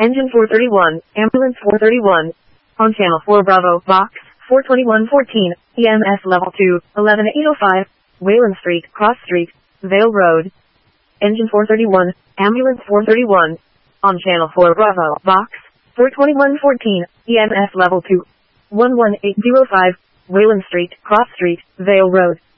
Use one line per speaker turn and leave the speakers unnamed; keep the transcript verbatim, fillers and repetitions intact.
Engine four thirty-one, Ambulance four thirty-one. On Channel four Bravo, Box four twenty-one fourteen, E M S Level two, eleven eight oh five, Wayland Street, Cross Street, Vale Road. Engine four thirty-one, Ambulance four thirty-one. On Channel four Bravo, Box four twenty-one fourteen, E M S Level two, one one eight oh five, Wayland Street, Cross Street, Vale Road.